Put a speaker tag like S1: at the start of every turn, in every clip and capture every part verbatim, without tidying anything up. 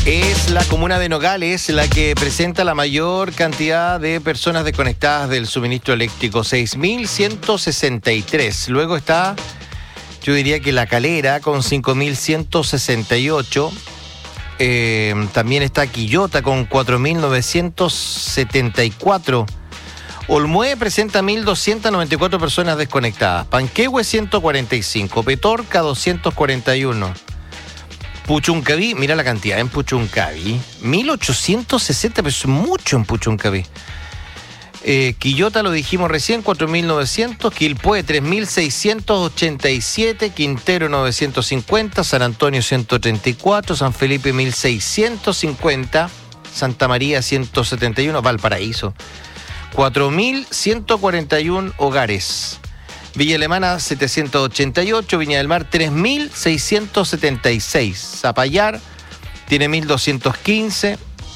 S1: Es la comuna de Nogales la que presenta la mayor cantidad de personas desconectadas del suministro eléctrico, seis mil ciento sesenta y tres. Luego está, yo diría que La Calera con cinco mil ciento sesenta y ocho. Eh, también está Quillota con cuatro mil novecientos setenta y cuatro. Olmué presenta mil doscientas noventa y cuatro personas desconectadas. Panquehue ciento cuarenta y cinco. Petorca doscientos cuarenta y uno. Puchuncaví, mira la cantidad en Puchuncaví, mil ochocientos sesenta, pero es mucho en Puchuncaví. Eh, Quillota, lo dijimos recién, cuatro mil novecientos, Quilpué tres mil seiscientos ochenta y siete, Quintero novecientos cincuenta, San Antonio ciento treinta y cuatro, San Felipe mil seiscientos cincuenta, Santa María ciento setenta y uno, Valparaíso cuatro mil ciento cuarenta y uno hogares. Villa Alemana setecientos ochenta y ocho, Viña del Mar tres mil seiscientos setenta y seis, Zapallar tiene mil doscientos quince,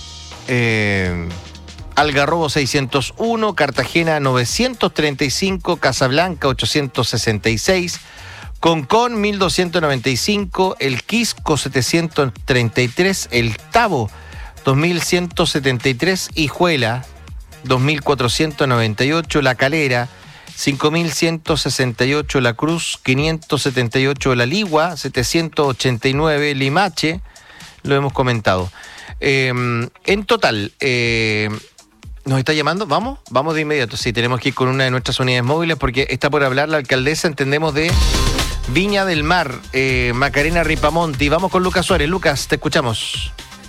S1: eh, Algarrobo seiscientos uno, Cartagena novecientos treinta y cinco, Casablanca ochocientos sesenta y seis, Concón mil doscientos noventa y cinco, El Quisco setecientos treinta y tres, El Tabo dos mil ciento setenta y tres, Hijuela dos mil cuatrocientos noventa y ocho, La Calera cinco mil ciento sesenta y ocho, La Cruz quinientos setenta y ocho, La Ligua setecientos ochenta y nueve, Limache, lo hemos comentado. Eh, en total, eh, ¿nos está llamando? ¿Vamos? Vamos de inmediato. Sí, tenemos que ir con una de nuestras unidades móviles porque está por hablar la alcaldesa, entendemos, de Viña del Mar, eh, Macarena Ripamonti. Vamos con Lucas Suárez. Lucas, te escuchamos.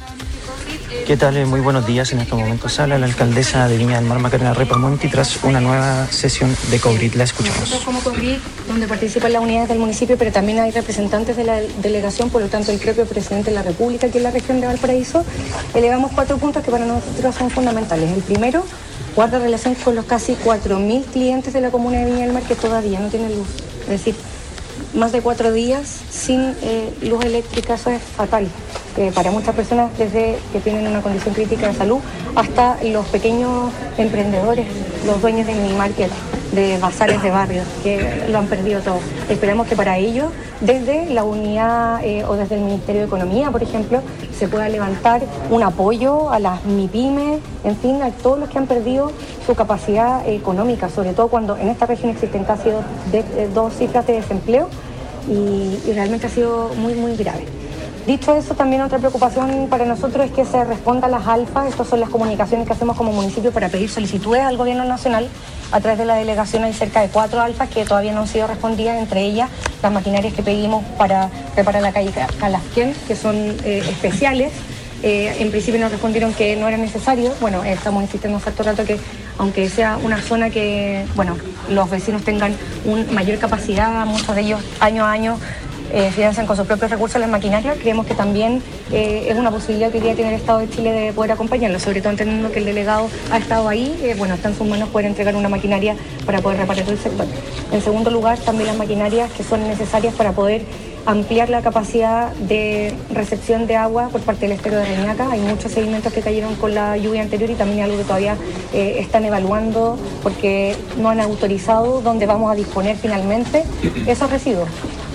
S2: ¿Qué tal? Muy buenos días. En estos momentos habla la alcaldesa de Viña del Mar, Macarena Ripamonti, tras una nueva sesión de COVID. La escuchamos.
S3: Nosotros como COVID, donde participan las unidades del municipio, pero también hay representantes de la delegación, por lo tanto el propio presidente de la República aquí en la región de Valparaíso, elevamos cuatro puntos que para nosotros son fundamentales. El primero, guarda relación con los casi cuatro mil clientes de la comuna de Viña del Mar que todavía no tienen luz. Es decir, más de cuatro días sin eh, luz eléctrica, eso es fatal. Eh, para muchas personas, desde que tienen una condición crítica de salud hasta los pequeños emprendedores, los dueños de mini market, de bazares de barrio, que lo han perdido todo. Esperamos que para ello, desde la unidad eh, o desde el Ministerio de Economía, por ejemplo, se pueda levantar un apoyo a las MIPYMES, en fin, a todos los que han perdido su capacidad económica, sobre todo cuando en esta región existen casi dos, de, de, dos cifras de desempleo y, y realmente ha sido muy, muy grave. Dicho eso, también otra preocupación para nosotros es que se responda a las alfas. Estas son las comunicaciones que hacemos como municipio para pedir solicitudes al gobierno nacional. A través de la delegación hay cerca de cuatro alfas que todavía no han sido respondidas, entre ellas las maquinarias que pedimos para reparar la calle Calasquén, que son eh, especiales. Eh, en principio nos respondieron que no era necesario. Bueno, estamos insistiendo un cierto rato que aunque sea una zona que, bueno, los vecinos tengan una mayor capacidad, muchos de ellos año a año Eh, financian con sus propios recursos las maquinarias, creemos que también eh, es una posibilidad que hoy día tiene el Estado de Chile de poder acompañarlo, sobre todo entendiendo que el delegado ha estado ahí, eh, bueno, está en sus manos poder entregar una maquinaria para poder reparar el sector. En segundo lugar, también las maquinarias que son necesarias para poder ampliar la capacidad de recepción de agua por parte del estero de Reñaca. Hay muchos sedimentos que cayeron con la lluvia anterior y también algo que todavía eh, están evaluando porque no han autorizado dónde vamos a disponer finalmente esos residuos.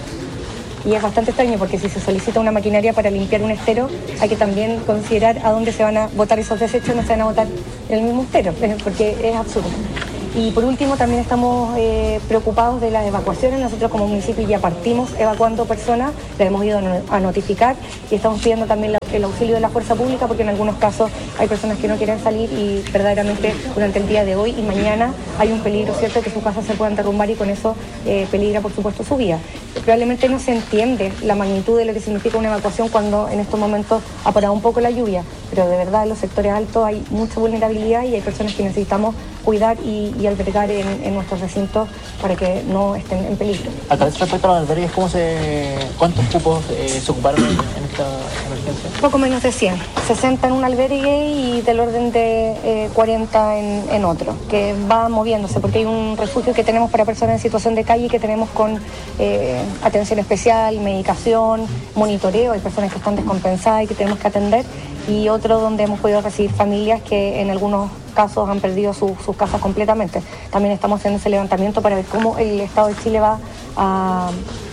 S3: Y es bastante extraño porque si se solicita una maquinaria para limpiar un estero, hay que también considerar a dónde se van a botar esos desechos, no se van a botar en el mismo estero, porque es absurdo. Y por último, también estamos eh, preocupados de las evacuaciones. Nosotros como municipio ya partimos evacuando personas, le hemos ido a notificar y estamos pidiendo también la, el auxilio de la fuerza pública porque en algunos casos hay personas que no quieren salir y verdaderamente durante el día de hoy y mañana hay un peligro, ¿cierto?, que sus casas se puedan derrumbar y con eso eh, peligra, por supuesto, su vida. Probablemente no se entiende la magnitud de lo que significa una evacuación cuando en estos momentos ha parado un poco la lluvia, pero de verdad en los sectores altos hay mucha vulnerabilidad y hay personas que necesitamos cuidar y, y albergar en, en nuestros recintos para que no estén en peligro.
S2: Alcaldesa, respecto a los albergues, ¿cómo se, ¿cuántos cupos eh, se ocuparon en, en esta emergencia?
S3: Poco menos de cien, sesenta en un albergue y del orden de eh, cuarenta en, en otro, que va moviéndose porque hay un refugio que tenemos para personas en situación de calle que tenemos con eh, atención especial, medicación, monitoreo, hay personas que están descompensadas y que tenemos que atender, y otro donde hemos podido recibir familias que en algunos casos han perdido su, sus casas completamente. También estamos haciendo ese levantamiento para ver cómo el Estado de Chile va a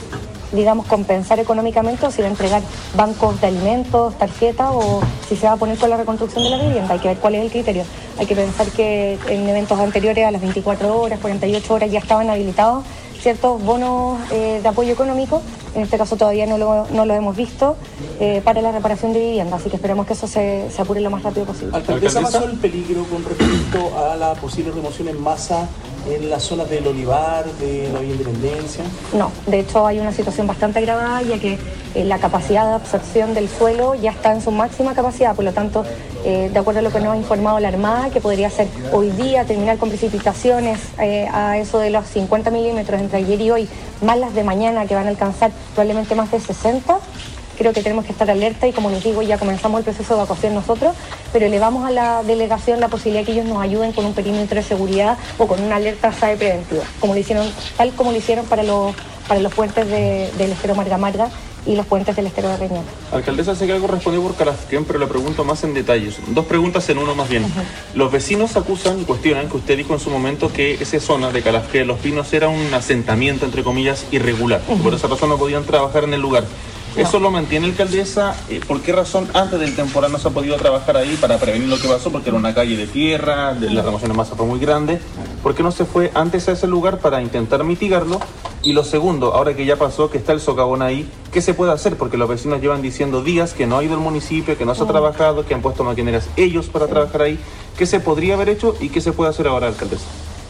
S3: digamos, compensar económicamente o si va a entregar bancos de alimentos, tarjetas o si se va a poner con la reconstrucción de la vivienda. Hay que ver cuál es el criterio. Hay que pensar que en eventos anteriores a las veinticuatro horas, cuarenta y ocho horas ya estaban habilitados ciertos bonos eh, de apoyo económico. En este caso todavía no lo, no lo hemos visto eh, para la reparación de vivienda, así que esperemos que eso se, se apure lo más rápido posible.
S4: ¿Alcaldesa, pasó el peligro con respecto a la posible remoción en masa en las zonas del Olivar, de la Vía Independencia?
S3: No, de hecho hay una situación bastante agravada, ya que eh, la capacidad de absorción del suelo ya está en su máxima capacidad, por lo tanto, eh, de acuerdo a lo que nos ha informado la Armada, que podría ser hoy día terminar con precipitaciones eh, a eso de los cincuenta milímetros entre ayer y hoy, más las de mañana que van a alcanzar probablemente más de sesenta. Creo que tenemos que estar alerta y, como les digo, ya comenzamos el proceso de evacuación nosotros, pero elevamos a la delegación la posibilidad de que ellos nos ayuden con un perímetro de seguridad o con una alerta S A E preventiva, como lo hicieron, tal como lo hicieron para los, para los puentes de, del estero Marga Marga y los puentes del estero de Reñón.
S5: Alcaldesa, sé que algo respondió por Calafquén, pero le pregunto más en detalles. Dos preguntas en uno más bien. Uh-huh. Los vecinos acusan y cuestionan que usted dijo en su momento que esa zona de Calafquén, Los Pinos, era un asentamiento, entre comillas, irregular. Uh-huh. Por esa razón no podían trabajar en el lugar. No. ¿Eso lo mantiene, alcaldesa? ¿Por qué razón antes del temporal no se ha podido trabajar ahí para prevenir lo que pasó? Porque era una calle de tierra, de la remoción de masa fue muy grande. ¿Por qué no se fue antes a ese lugar para intentar mitigarlo? Y lo segundo, ahora que ya pasó, que está el socavón ahí, ¿qué se puede hacer? Porque los vecinos llevan diciendo días que no ha ido el municipio, que no se ha trabajado, que han puesto maquineras ellos para trabajar ahí. ¿Qué se podría haber hecho y qué se puede hacer ahora, alcaldesa?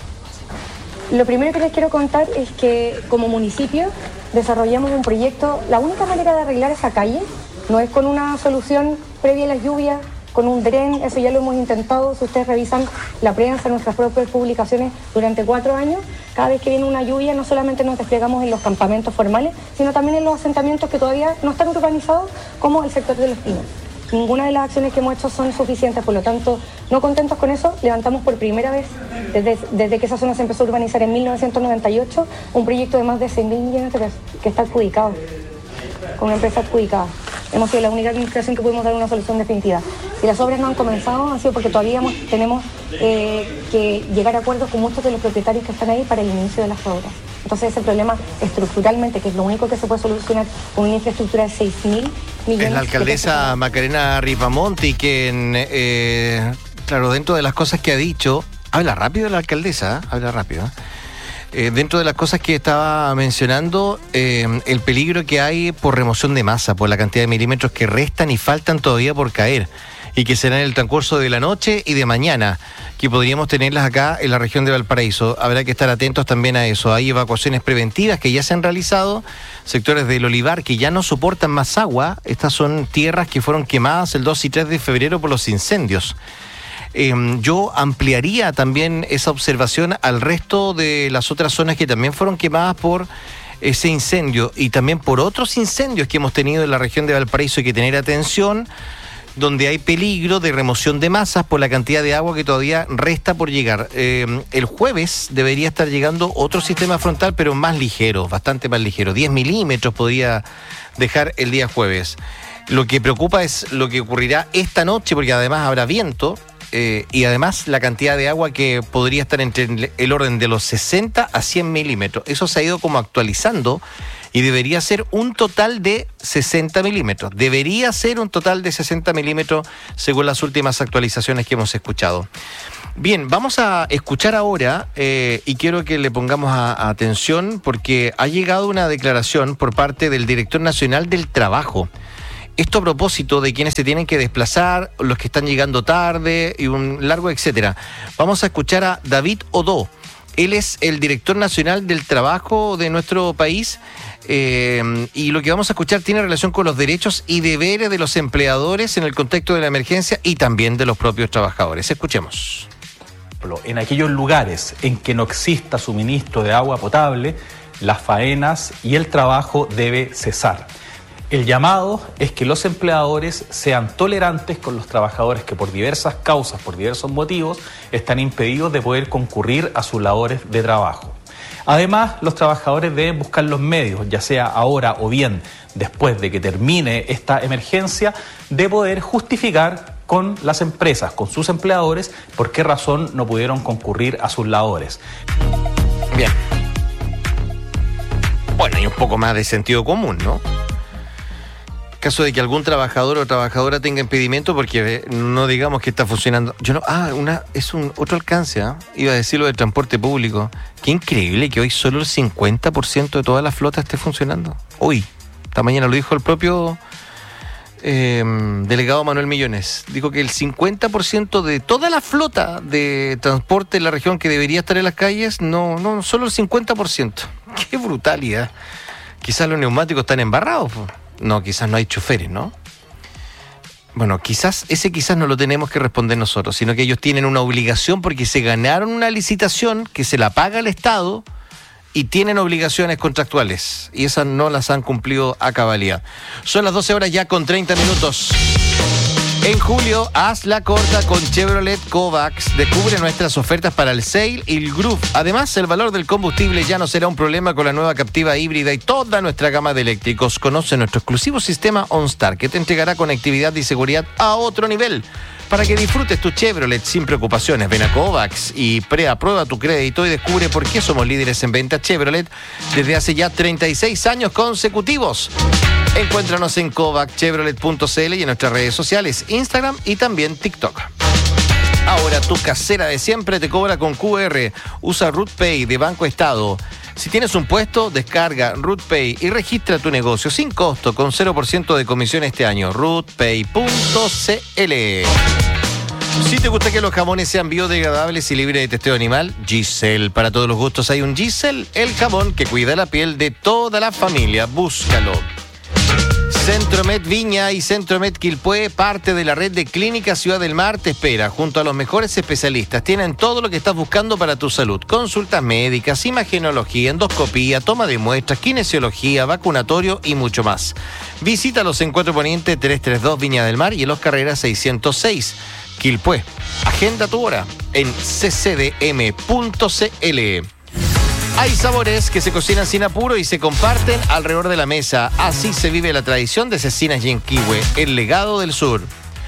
S3: Lo primero que les quiero contar es que como municipio desarrollamos un proyecto. La única manera de arreglar esa calle no es con una solución previa a las lluvias, con un dren, eso ya lo hemos intentado. Si ustedes revisan la prensa, nuestras propias publicaciones durante cuatro años, cada vez que viene una lluvia no solamente nos desplegamos en los campamentos formales, sino también en los asentamientos que todavía no están urbanizados, como el sector de Los Pinos. Ninguna de las acciones que hemos hecho son suficientes, por lo tanto, no contentos con eso, levantamos por primera vez, desde, desde que esa zona se empezó a urbanizar en mil novecientos noventa y ocho, un proyecto de más de seis mil millones de pesos, que está adjudicado, con una empresa adjudicada. Hemos sido la única administración que pudimos dar una solución definitiva. Si las obras no han comenzado, ha sido porque todavía hemos, tenemos eh, que llegar a acuerdos con muchos de los propietarios que están ahí para el inicio de las obras. Entonces ese problema estructuralmente, que es lo único que se puede solucionar con una infraestructura de seis mil millones.
S1: Es la alcaldesa Macarena Ripamonti, quien, eh, claro, dentro de las cosas que ha dicho, habla rápido la alcaldesa, ¿eh? habla rápido, ¿eh? Eh, dentro de las cosas que estaba mencionando, eh, el peligro que hay por remoción de masa, por la cantidad de milímetros que restan y faltan todavía por caer, y que será en el transcurso de la noche y de mañana, que podríamos tenerlas acá en la región de Valparaíso. Habrá que estar atentos también a eso. Hay evacuaciones preventivas que ya se han realizado, sectores del Olivar que ya no soportan más agua. Estas son tierras que fueron quemadas el dos y tres de febrero por los incendios. Eh, yo ampliaría también esa observación al resto de las otras zonas que también fueron quemadas por ese incendio y también por otros incendios que hemos tenido en la región de Valparaíso. Hay que tener atención, donde hay peligro de remoción de masas por la cantidad de agua que todavía resta por llegar. Eh, el jueves debería estar llegando otro sistema frontal, pero más ligero, bastante más ligero. diez milímetros podría dejar el día jueves. Lo que preocupa es lo que ocurrirá esta noche, porque además habrá viento. Eh, y además la cantidad de agua que podría estar entre el orden de los sesenta a cien milímetros. Eso se ha ido como actualizando y debería ser un total de sesenta milímetros. Debería ser un total de sesenta milímetros según las últimas actualizaciones que hemos escuchado. Bien, vamos a escuchar ahora eh, y quiero que le pongamos a, a atención porque ha llegado una declaración por parte del Director Nacional del Trabajo. Esto a propósito de quienes se tienen que desplazar, los que están llegando tarde y un largo etcétera. Vamos a escuchar a David Odó. Él es el Director Nacional del Trabajo de nuestro país eh, y lo que vamos a escuchar tiene relación con los derechos y deberes de los empleadores en el contexto de la emergencia y también de los propios trabajadores. Escuchemos.
S6: En aquellos lugares en que no exista suministro de agua potable, las faenas y el trabajo debe cesar. El llamado es que los empleadores sean tolerantes con los trabajadores que por diversas causas, por diversos motivos, están impedidos de poder concurrir a sus labores de trabajo. Además, los trabajadores deben buscar los medios, ya sea ahora o bien después de que termine esta emergencia, de poder justificar con las empresas, con sus empleadores, por qué razón no pudieron concurrir a sus labores.
S1: Bien. Bueno, y un poco más de sentido común, ¿no? Caso de que algún trabajador o trabajadora tenga impedimento, porque no digamos que está funcionando. Yo no, ah, una, es un otro alcance, ¿eh? Iba a decir lo del transporte público. Qué increíble que hoy solo el cincuenta por ciento de toda la flota esté funcionando. Hoy, esta mañana lo dijo el propio eh, delegado Manuel Millones. Dijo que el cincuenta por ciento de toda la flota de transporte en la región que debería estar en las calles, no, no, solo el cincuenta por ciento. Qué brutalidad. Quizás los neumáticos están embarrados, pues. No, quizás no hay choferes, ¿no? Bueno, quizás, ese quizás no lo tenemos que responder nosotros, sino que ellos tienen una obligación porque se ganaron una licitación que se la paga el Estado y tienen obligaciones contractuales. Y esas no las han cumplido a cabalidad. Son las doce horas ya con treinta minutos. En julio, haz la corta con Chevrolet Kovacs. Descubre nuestras ofertas para el Sail y el Groove. Además, el valor del combustible ya no será un problema con la nueva Captiva híbrida y toda nuestra gama de eléctricos. Conoce nuestro exclusivo sistema OnStar, que te entregará conectividad y seguridad a otro nivel. Para que disfrutes tu Chevrolet sin preocupaciones, ven a Kovacs y preaprueba tu crédito y descubre por qué somos líderes en venta Chevrolet desde hace ya treinta y seis años consecutivos. Encuéntranos en kovac chevrolet punto c l y en nuestras redes sociales, Instagram y también TikTok. Ahora tu casera de siempre te cobra con Q R. Usa RootPay de Banco Estado. Si tienes un puesto, descarga RootPay y registra tu negocio sin costo con cero por ciento de comisión este año. rootpay punto c l. Si te gusta que los jamones sean biodegradables y libres de testeo animal, Giselle. Para todos los gustos hay un Giselle, el jamón que cuida la piel de toda la familia. Búscalo. Centromed Viña y Centromed Quilpué, parte de la red de Clínicas Ciudad del Mar, te espera junto a los mejores especialistas. Tienen todo lo que estás buscando para tu salud. Consultas médicas, imagenología, endoscopía, toma de muestras, kinesiología, vacunatorio y mucho más. Visítalos en Cuatro Poniente trescientos treinta y dos Viña del Mar y en Los Carreras seiscientos seis. Quilpué. Agenda tu hora en c c d m punto c l. Hay sabores que se cocinan sin apuro y se comparten alrededor de la mesa. Así se vive la tradición de Cecinas Yanquihue, el legado del sur.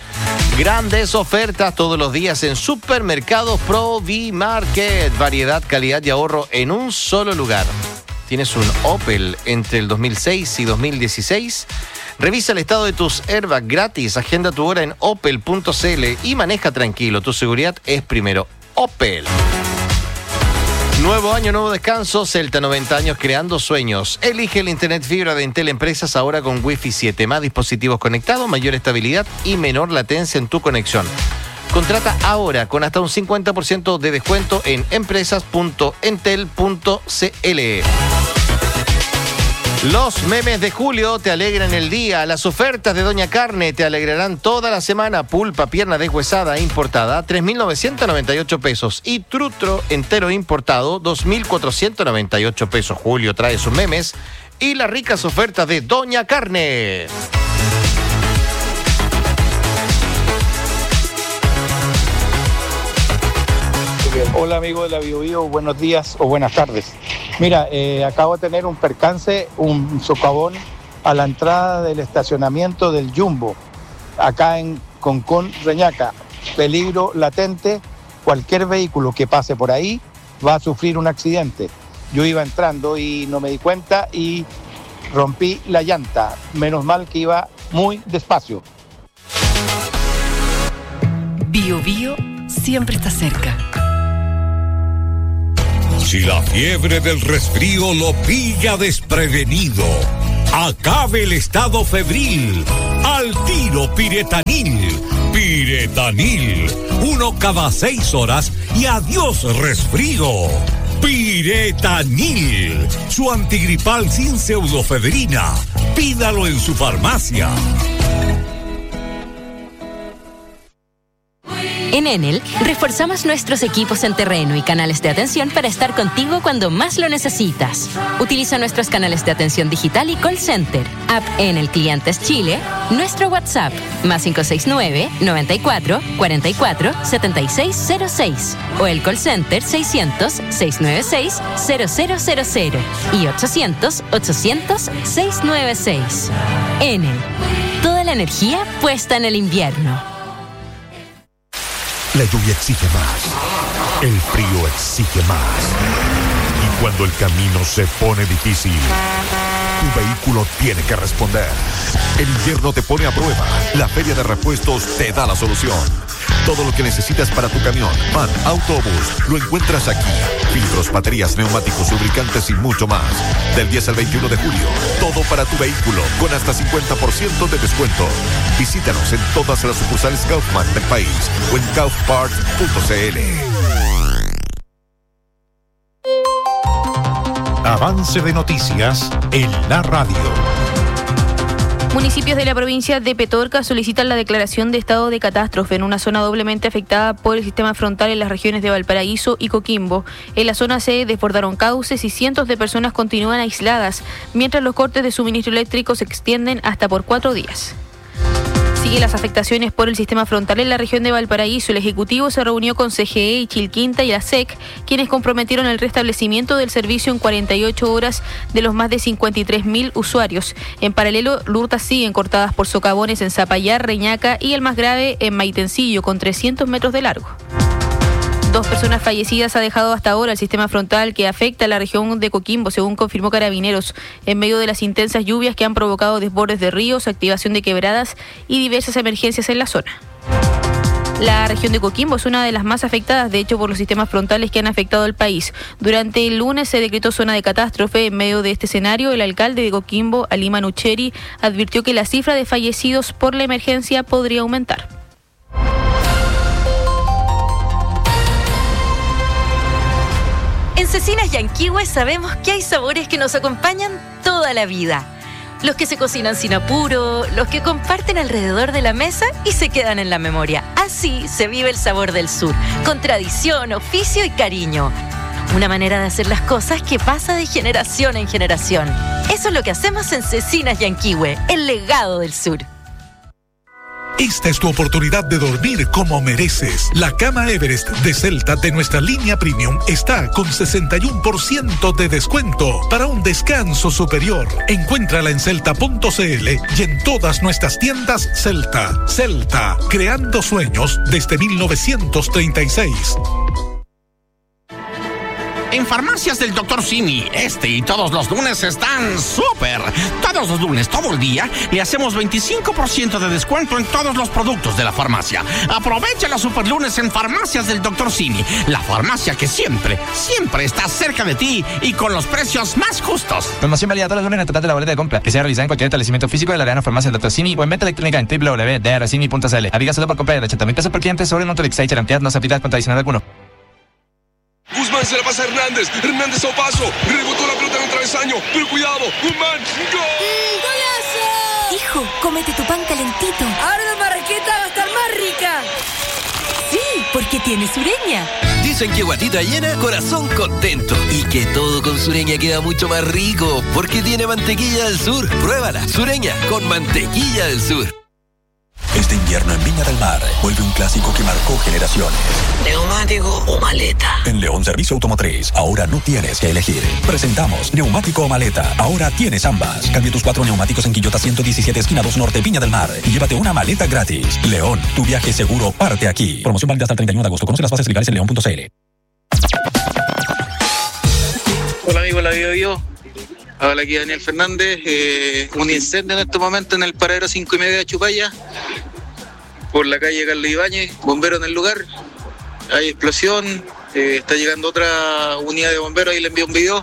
S1: Grandes ofertas todos los días en Supermercados Provimarket. Variedad, calidad y ahorro en un solo lugar. ¿Tienes un Opel entre el dos mil seis y dos mil dieciséis? Revisa el estado de tus airbags gratis. Agenda tu hora en opel punto c l y maneja tranquilo. Tu seguridad es primero. Opel. Nuevo año, nuevo descanso. Celta, noventa años creando sueños. Elige el internet fibra de Entel Empresas ahora con Wi-Fi siete. Más dispositivos conectados, mayor estabilidad y menor latencia en tu conexión. Contrata ahora con hasta un cincuenta por ciento de descuento en empresas punto entel punto c l. Los memes de julio te alegran el día. Las ofertas de Doña Carne te alegrarán toda la semana. Pulpa, pierna deshuesada importada, tres mil novecientos noventa y ocho pesos. Y trutro entero importado, dos mil cuatrocientos noventa y ocho pesos. Julio trae sus memes y las ricas ofertas de Doña Carne.
S7: Hola amigo de la Bio Bio, buenos días o buenas tardes. Mira, eh, acabo de tener un percance, un socavón a la entrada del estacionamiento del Jumbo, acá en Concón, Reñaca. Peligro latente, cualquier vehículo que pase por ahí va a sufrir un accidente. Yo iba entrando y no me di cuenta y rompí la llanta. Menos mal que iba muy despacio.
S8: Bio Bio siempre está cerca.
S9: Si la fiebre del resfrío lo pilla desprevenido, acabe el estado febril. Al tiro Piretanil. Piretanil. Uno cada seis horas y adiós resfrío. Piretanil. Su antigripal sin pseudofedrina. Pídalo en su farmacia.
S10: En Enel, reforzamos nuestros equipos en terreno y canales de atención para estar contigo cuando más lo necesitas. Utiliza nuestros canales de atención digital y call center, app Enel Clientes Chile, nuestro WhatsApp, más cinco seis nueve, noventa y cuatro, cuarenta y cuatro, setenta y seis cero seis, o el call center seiscientos, seiscientos noventa y seis, cero cero cero cero y ochocientos, ochocientos, seiscientos noventa y seis. Enel, toda la energía puesta en el invierno.
S9: La lluvia exige más, el frío exige más. Y
S11: Cuando el camino se pone difícil, tu vehículo tiene que responder. El invierno te pone a prueba. La Feria de Repuestos te da la solución. Todo lo que necesitas para tu camión, van, autobús, lo encuentras aquí. Filtros, baterías, neumáticos, lubricantes y mucho más. Del diez al veintiuno de julio, todo para tu vehículo, con hasta cincuenta por ciento de descuento. Visítanos en todas las sucursales Kaufman del país o en kaufparts punto c l.
S12: Avance de noticias en la radio.
S13: Municipios de la provincia de Petorca solicitan la declaración de estado de catástrofe en una zona doblemente afectada por el sistema frontal en las regiones de Valparaíso y Coquimbo. En la zona se desbordaron cauces y cientos de personas continúan aisladas, mientras los cortes de suministro eléctrico se extienden hasta por cuatro días. Siguen las afectaciones por el sistema frontal en la región de Valparaíso. El Ejecutivo se reunió con C G E y Chilquinta y la S E C, quienes comprometieron el restablecimiento del servicio en cuarenta y ocho horas de los más de cincuenta y tres mil usuarios. En paralelo, rutas siguen cortadas por socavones en Zapallar, Reñaca y el más grave en Maitencillo, con trescientos metros de largo. Dos personas fallecidas ha dejado hasta ahora el sistema frontal que afecta a la región de Coquimbo, según confirmó Carabineros, en medio de las intensas lluvias que han provocado desbordes de ríos, activación de quebradas y diversas emergencias en la zona. La región de Coquimbo es una de las más afectadas, de hecho, por los sistemas frontales que han afectado al país. Durante el lunes se decretó zona de catástrofe. En medio de este escenario, el alcalde de Coquimbo, Ali Manucheri, advirtió que la cifra de fallecidos por la emergencia podría aumentar.
S14: En Cecinas Yanquihue sabemos que hay sabores que nos acompañan toda la vida. Los que se cocinan sin apuro, los que comparten alrededor de la mesa y se quedan en la memoria. Así se vive el sabor del sur, con tradición, oficio y cariño. Una manera de hacer las cosas que pasa de generación en generación. Eso es lo que hacemos en Cecinas Yanquihue, el legado del sur.
S12: Esta es tu oportunidad de dormir como mereces. La cama Everest de Celta de nuestra línea Premium está con sesenta y uno por ciento de descuento para un descanso superior. Encuéntrala en celta punto c l y en todas nuestras tiendas Celta. Celta, creando sueños desde mil novecientos treinta y seis.
S15: En Farmacias del doctor Simi, este y todos los lunes están súper. Todos los lunes, todo el día, le hacemos veinticinco por ciento de descuento en todos los productos de la farmacia. Aprovecha los super lunes en Farmacias del doctor Simi, la farmacia que siempre, siempre está cerca de ti y con los precios más justos.
S16: Promoción válida todos los lunes en el total de la boleta de compra, que sea realizada en cualquier establecimiento físico de la Arena Farmacia del doctor Simi o en venta electrónica en w w w punto d r simi punto c l. Aplica solo por compra de ochenta mil pesos por cliente sobre Notolix y Cherantead, no se aplica con tradicional alguno.
S17: Guzmán se la pasa a Hernández. Hernández a un paso. Rebotó la pelota en el travesaño. Pero cuidado. Guzmán. ¡Gol!
S18: ¡Golazo! Hijo, cómete tu pan calentito.
S19: Ahora la marraqueta va a estar más rica.
S18: Sí, porque tiene Sureña.
S20: Dicen que guatita llena, corazón contento. Y que todo con Sureña queda mucho más rico. Porque tiene mantequilla del sur. Pruébala. Sureña con mantequilla del sur.
S21: Este invierno en Viña del Mar vuelve un clásico que marcó generaciones.
S22: ¿Neumático o maleta?
S21: En León Servicio Automotriz, ahora no tienes que elegir. Presentamos neumático o maleta. Ahora tienes ambas. Cambia tus cuatro neumáticos en Quillota ciento diecisiete, esquina dos Norte, Viña del Mar. Y llévate una maleta gratis. León, tu viaje seguro parte aquí. Promoción válida hasta el treinta y uno de agosto. Conoce las bases legales en león punto c l.
S23: Hola amigo, la Bio Bio. Habla aquí Daniel Fernández. Eh, un incendio en este momento en el paradero cinco y media de Chupaya, por la calle Carlos Ibáñez. Bombero en el lugar, hay explosión. Eh, está llegando otra unidad de bomberos, ahí le envío un video.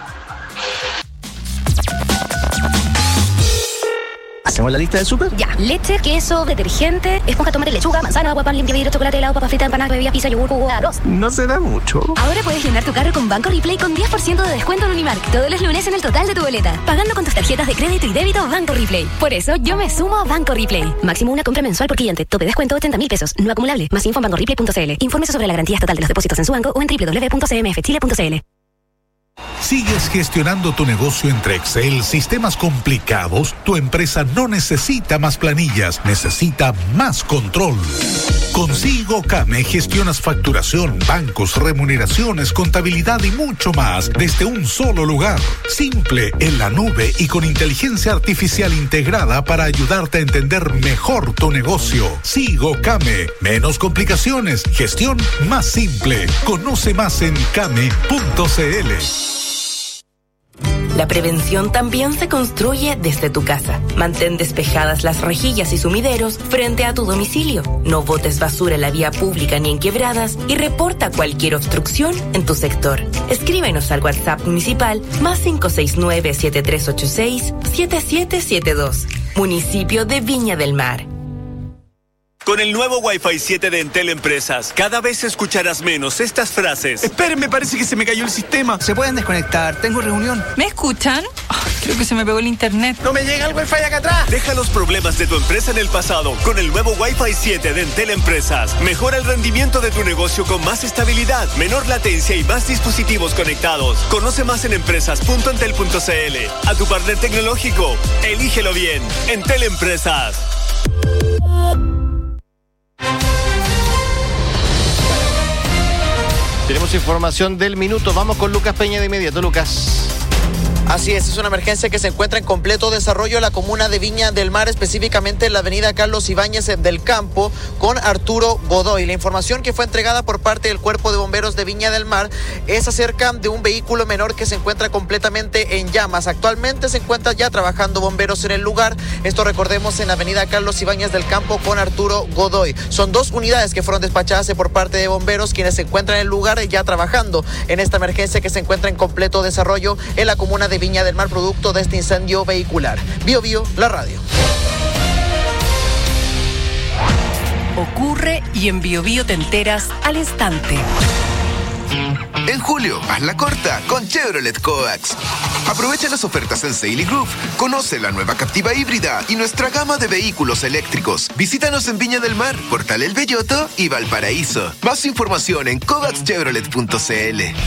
S24: ¿Hacemos la lista del súper?
S25: Ya. Leche, queso, detergente, esponja, tomate, lechuga, manzana, agua, pan, limpia vidrio, chocolate, helado, papa frita, empanadas, bebidas, pizza, yogur, jugo, arroz.
S24: No se da mucho.
S25: Ahora puedes llenar tu carro con Banco Replay con diez por ciento de descuento en Unimark. Todos los lunes en el total de tu boleta. Pagando con tus tarjetas de crédito y débito Banco Replay. Por eso yo me sumo a Banco Replay. Máximo una compra mensual por cliente. Tope descuento ochenta mil pesos. No acumulable. Más info en banco replay punto c l. Infórmese sobre la garantía estatal de los depósitos en su banco o en doble u doble u doble u punto c m f chile punto c l.
S12: ¿Sigues gestionando tu negocio entre Excel, sistemas complicados? Tu empresa no necesita más planillas, necesita más control. Con Sigo Came gestionas facturación, bancos, remuneraciones, contabilidad y mucho más desde un solo lugar. Simple, en la nube y con inteligencia artificial integrada para ayudarte a entender mejor tu negocio. Sigo Came. Menos complicaciones, gestión más simple. Conoce más en came punto c l.
S2: La prevención también se construye desde tu casa. Mantén despejadas las rejillas y sumideros frente a tu domicilio. No botes basura en la vía pública ni en quebradas y reporta cualquier obstrucción en tu sector. Escríbenos al WhatsApp municipal más cinco seis nueve, siete tres ocho seis, siete siete siete dos. Municipio de Viña del Mar.
S3: Con el nuevo Wi-Fi siete de Entel Empresas, cada vez escucharás menos estas frases.
S4: Esperen, me parece que se me cayó el sistema. Se pueden desconectar, tengo reunión.
S5: ¿Me escuchan? Oh, creo que se me pegó el internet.
S4: ¡No me llega el Wi-Fi acá atrás!
S3: Deja los problemas de tu empresa en el pasado con el nuevo Wi-Fi siete de Entel Empresas. Mejora el rendimiento de tu negocio con más estabilidad, menor latencia y más dispositivos conectados. Conoce más en empresas punto entel punto c l. A tu partner tecnológico, elígelo bien. Entel Empresas.
S1: Tenemos información del minuto. Vamos con Lucas Peña de inmediato. Lucas.
S6: Así es, es una emergencia que se encuentra en completo desarrollo en la comuna de Viña del Mar, específicamente en la avenida Carlos Ibáñez del Campo, con Arturo Godoy. La información que fue entregada por parte del Cuerpo de Bomberos de Viña del Mar es acerca de un vehículo menor que se encuentra completamente en llamas. Actualmente se encuentra ya trabajando bomberos en el lugar. Esto, recordemos, en la avenida Carlos Ibáñez del Campo con Arturo Godoy. Son dos unidades que fueron despachadas por parte de bomberos, quienes se encuentran en el lugar ya trabajando en esta emergencia que se encuentra en completo desarrollo en la comuna de Viña del Mar, producto de este incendio vehicular. Bio Bio, la radio.
S8: Ocurre y en Bio Bio te enteras al instante.
S26: En julio, hazla corta con Chevrolet Coax. Aprovecha las ofertas en Saily Group. Conoce la nueva Captiva híbrida y nuestra gama de vehículos eléctricos. Visítanos en Viña del Mar, Portal El Belloto y Valparaíso. Más información en coax chevrolet punto c l.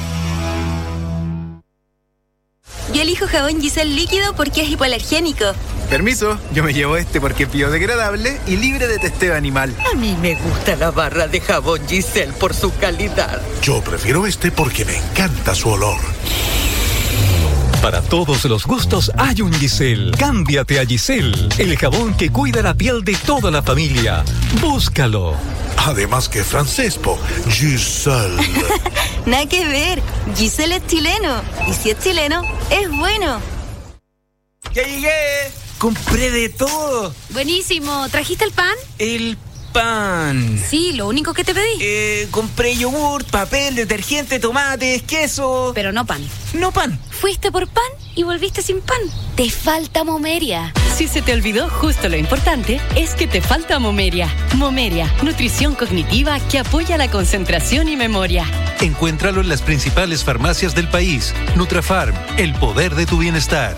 S27: Yo elijo jabón Giselle líquido porque es hipoalergénico.
S4: Permiso, yo me llevo este porque es biodegradable y libre de testeo animal.
S28: A mí me gusta la barra de jabón Giselle por su calidad.
S12: Yo prefiero este porque me encanta su olor.
S29: Para todos los gustos hay un Giselle. Cámbiate a Giselle, el jabón que cuida la piel de toda la familia. Búscalo.
S12: Además que francés, po. Giselle.
S27: Nada que ver. Giselle es chileno. Y si es chileno, es bueno.
S4: ¡Ya llegué! ¡Compré de todo!
S13: Buenísimo. ¿Trajiste el pan?
S4: El pan.
S13: Sí, lo único que te pedí.
S4: Eh, compré yogur, papel, detergente, tomates, queso.
S13: Pero no pan.
S4: No pan.
S13: Fuiste por pan y volviste sin pan. Te falta Momeria.
S8: Si se te olvidó justo lo importante, es que te falta Momeria. Momeria, nutrición cognitiva que apoya la concentración y memoria.
S29: Encuéntralo en las principales farmacias del país. Nutrafarm, el poder de tu bienestar.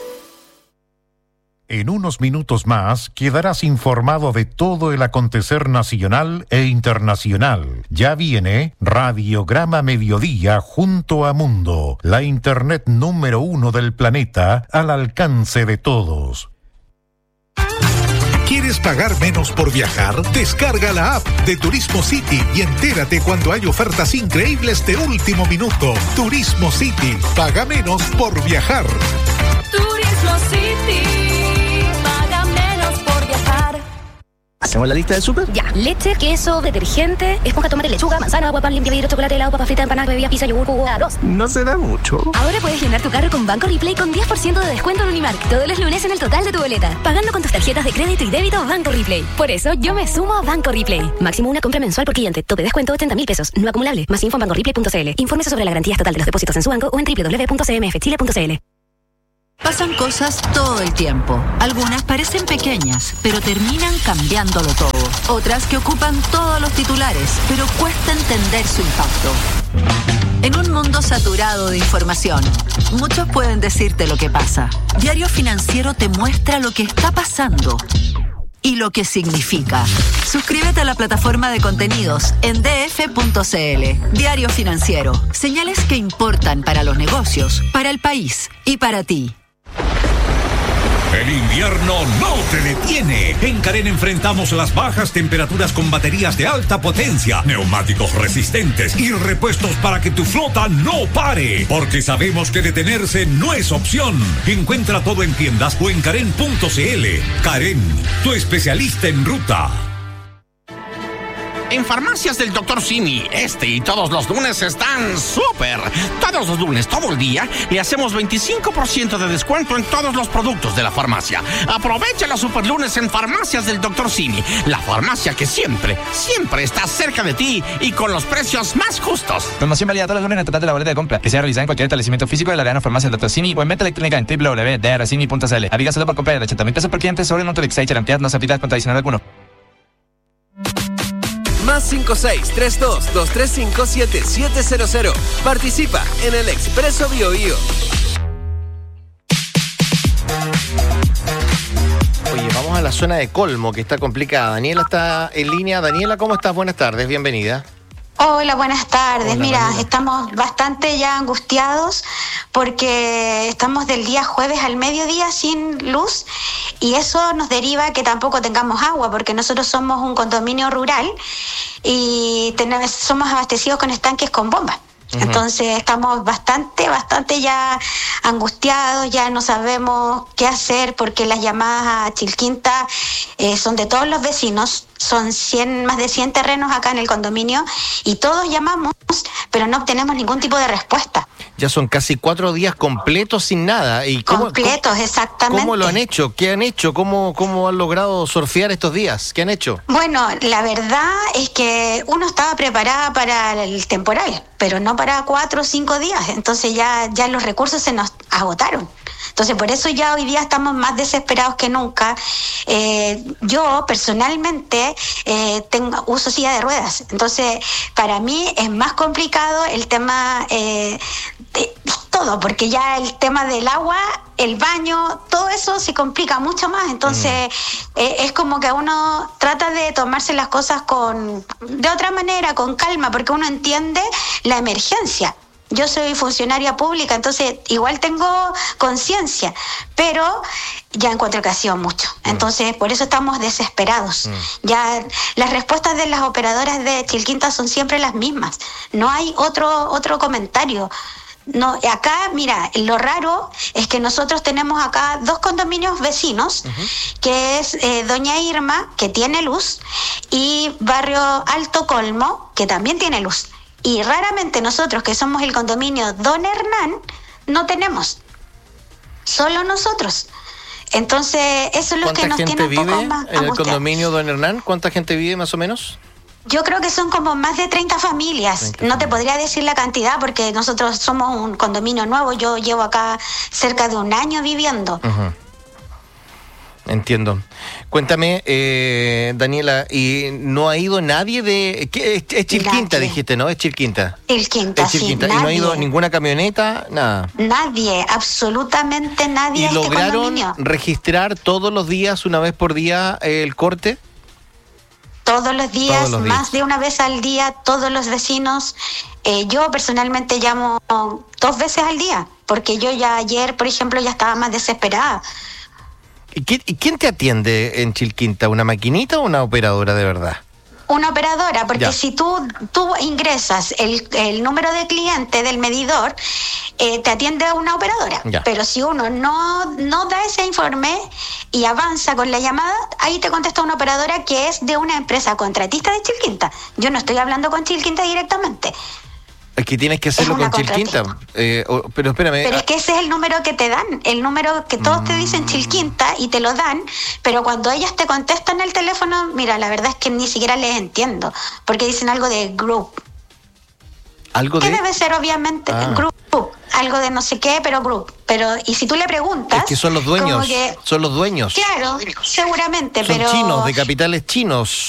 S12: En unos minutos más quedarás informado de todo el acontecer nacional e internacional. Ya viene Radiograma Mediodía junto a Mundo, la internet número uno del planeta al alcance de todos. ¿Quieres pagar menos por viajar? Descarga la app de Turismo City y entérate cuando hay ofertas increíbles de último minuto. Turismo City, paga menos por viajar.
S18: Turismo City.
S24: ¿Hacemos la lista del súper?
S25: Ya. Leche, queso, detergente, esponja, tomate, lechuga, manzana, agua, pan, limpia, vidrio, chocolate, helado, papa frita, empanada, bebida, pizza, yogur, jugo, arroz.
S24: No se da mucho.
S25: Ahora puedes llenar tu carro con Banco Replay con diez por ciento de descuento en Unimark todos los lunes en el total de tu boleta, pagando con tus tarjetas de crédito y débito Banco Replay. Por eso yo me sumo a Banco Replay. Máximo una compra mensual por cliente. Tope descuento ochenta mil pesos. No acumulable. Más info en banco replay punto c l. Infórmese sobre la garantía total de los depósitos en su banco o en doble u doble u doble u punto c m f chile punto c l.
S30: Pasan cosas todo el tiempo. Algunas parecen pequeñas, pero terminan cambiándolo todo. Otras que ocupan todos los titulares, pero cuesta entender su impacto. En un mundo saturado de información, muchos pueden decirte lo que pasa. Diario Financiero te muestra lo que está pasando y lo que significa. Suscríbete a la plataforma de contenidos en d f punto c l. Diario Financiero. Señales que importan para los negocios, para el país y para ti.
S9: El invierno no te detiene. En Karen enfrentamos las bajas temperaturas con baterías de alta potencia, neumáticos resistentes y repuestos para que tu flota no pare. Porque sabemos que detenerse no es opción. Encuentra todo en tiendas o en karen punto c l. Karen, tu especialista en ruta.
S7: En Farmacias del doctor Simi, este y todos los lunes están súper. Todos los lunes, todo el día, le hacemos veinticinco por ciento de descuento en todos los productos de la farmacia. Aprovecha los super lunes en Farmacias del doctor Simi, la farmacia que siempre, siempre está cerca de ti y con los precios más justos.
S10: Promoción válida todos los lunes en el total de la boleta de compra, que sea realizada en cualquier establecimiento físico de la gran farmacia del doctor Simi o en venta electrónica en doble u doble u doble u punto d r simi punto c l. Aviga solo por compra de ochenta mil pesos por cliente sobre el monto de Excel, garantía no se aplica con adicional alguno.
S11: Más cinco seis tres dos dos tres cinco siete siete cero cero. Participa en el Expreso Bio Bio.
S1: Oye, vamos a la zona de Colmo, que está complicada. Daniela está en línea. Daniela, ¿cómo estás? Buenas tardes, bienvenida.
S14: Hola, buenas tardes.
S1: Hola,
S14: Mira,
S1: Daniela.
S14: estamos bastante ya angustiados porque estamos del día jueves al mediodía sin luz y eso nos deriva que tampoco tengamos agua porque nosotros somos un condominio rural y tenemos, somos abastecidos con estanques con bombas. Uh-huh. Entonces estamos bastante, bastante ya angustiados, ya no sabemos qué hacer porque las llamadas a Chilquinta eh, son de todos los vecinos, son cien, más de cien terrenos acá en el condominio y todos llamamos, pero no obtenemos ningún tipo de respuesta.
S1: Ya son casi cuatro días completos sin nada. ¿Y cómo,
S14: completos,
S1: cómo,
S14: exactamente.
S1: ¿Cómo lo han hecho? ¿Qué han hecho? ¿Cómo, cómo han logrado surfear estos días? ¿Qué han hecho?
S14: Bueno, la verdad es que uno estaba preparada para el temporal, pero no para cuatro o cinco días. Entonces ya, ya los recursos se nos agotaron. Entonces por eso ya hoy día estamos más desesperados que nunca. Eh, yo personalmente eh, tengo, uso silla de ruedas. Entonces para mí es más complicado el tema eh, de todo, porque ya el tema del agua, el baño, todo eso se complica mucho más. Entonces mm. eh, es como que uno trata de tomarse las cosas con de otra manera, con calma, porque uno entiende la emergencia. Yo soy funcionaria pública, entonces igual tengo conciencia, pero ya encuentro que ha sido mucho. Entonces, por eso estamos desesperados. Mm. Ya las respuestas de las operadoras de Chilquinta son siempre las mismas. No hay otro otro comentario. No, acá, mira, lo raro es que nosotros tenemos acá dos condominios vecinos, uh-huh. que es eh, Doña Irma, que tiene luz, y Barrio Alto Colmo, que también tiene luz. Y raramente nosotros, que somos el condominio Don Hernán, no tenemos. Solo nosotros. Entonces, eso es lo que nos tiene un poco más
S1: ¿Cuánta gente vive en el condominio Don Hernán? ¿Cuánta gente vive más o menos?
S14: Yo creo que son como más de treinta familias. treinta no te podría decir la cantidad porque nosotros somos un condominio nuevo. Yo llevo acá cerca de un año viviendo.
S1: Uh-huh. Entiendo. Cuéntame, eh, Daniela, ¿y no ha ido nadie de... ¿qué? Es, es Chilquinta, nadie. Dijiste, ¿no? Es Chilquinta.
S14: Chilquinta,
S1: es Chilquinta.
S14: Sí,
S1: ¿Y no ha ido ninguna camioneta? Nada.
S14: Nadie, absolutamente nadie.
S1: ¿Y
S14: a
S1: lograron
S14: este condominio.
S1: registrar todos los días, una vez por día, eh, el corte?
S14: Todos los días,
S1: todos los días,
S14: más de una vez al día, todos los vecinos. Eh, yo personalmente llamo dos veces al día, porque yo ya ayer, por ejemplo, ya estaba más desesperada.
S1: ¿Y quién, y quién te atiende en Chilquinta? ¿Una maquinita o una operadora de verdad?
S14: Una operadora, porque
S1: ya.
S14: si tú, tú ingresas el, el número de cliente del medidor, eh, te atiende una operadora.
S1: Ya.
S14: Pero si uno no, no da ese informe y avanza con la llamada, ahí te contesta una operadora que es de una empresa contratista de Chilquinta. Yo no estoy hablando con Chilquinta directamente.
S1: Es que tienes que hacerlo con Chilquinta. Eh, o, pero espérame.
S14: Pero es que ese es el número que te dan, el número que todos mm. te dicen Chilquinta y te lo dan, pero cuando ellas te contestan el teléfono, mira, la verdad es que ni siquiera les entiendo, porque dicen algo de group.
S1: ¿Algo de?
S14: Que debe ser obviamente ah. group, algo de no sé qué, pero group. Pero, y si tú le preguntas...
S1: Es que son los dueños, que, son los dueños.
S14: Claro, seguramente,
S1: son
S14: pero...
S1: chinos, de capitales chinos.